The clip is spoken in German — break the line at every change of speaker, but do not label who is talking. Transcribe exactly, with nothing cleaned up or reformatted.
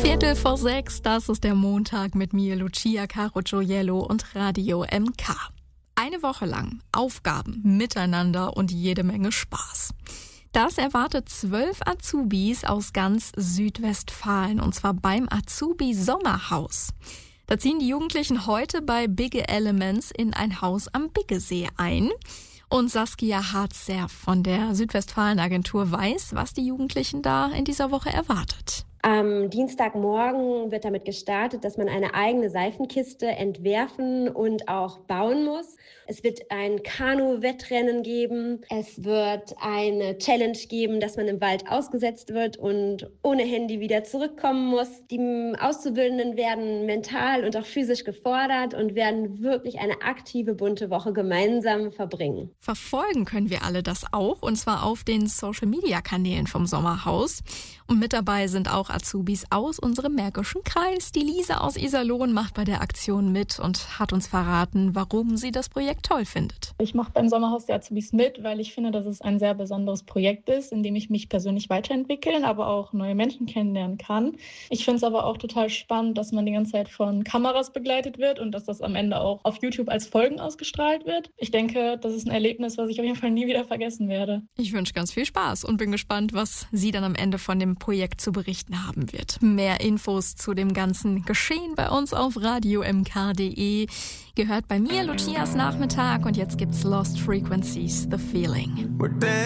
Viertel vor sechs, das ist der Montag mit mir, Lucia Caro Gioiello und Radio M K. Eine Woche lang Aufgaben, Miteinander und jede Menge Spaß. Das erwartet zwölf Azubis aus ganz Südwestfalen, und zwar beim Azubi-Sommerhaus. Da ziehen die Jugendlichen heute bei Bigge Elements in ein Haus am Biggesee ein. Und Saskia Hartzer von der Südwestfalen-Agentur weiß, was die Jugendlichen da in dieser Woche erwartet.
Am Dienstagmorgen wird damit gestartet, dass man eine eigene Seifenkiste entwerfen und auch bauen muss. Es wird ein Kanu-Wettrennen geben. Es wird eine Challenge geben, dass man im Wald ausgesetzt wird und ohne Handy wieder zurückkommen muss. Die Auszubildenden werden mental und auch physisch gefordert und werden wirklich eine aktive, bunte Woche gemeinsam verbringen.
Verfolgen können wir alle das auch, und zwar auf den Social-Media-Kanälen vom Sommerhaus. Und mit dabei sind auch Azubis aus unserem Märkischen Kreis. Die Lisa aus Iserlohn macht bei der Aktion mit und hat uns verraten, warum sie das Projekt toll findet.
Ich mache beim Sommerhaus der Azubis mit, weil ich finde, dass es ein sehr besonderes Projekt ist, in dem ich mich persönlich weiterentwickeln, aber auch neue Menschen kennenlernen kann. Ich finde es aber auch total spannend, dass man die ganze Zeit von Kameras begleitet wird und dass das am Ende auch auf YouTube als Folgen ausgestrahlt wird. Ich denke, das ist ein Erlebnis, was ich auf jeden Fall nie wieder vergessen werde.
Ich wünsche ganz viel Spaß und bin gespannt, was sie dann am Ende von dem Projekt zu berichten haben wird. Mehr Infos zu dem ganzen Geschehen bei uns auf radio m k punkt d e gehört bei mir, Lucias Nachmittag, und jetzt gibt's Lost Frequencies, The Feeling.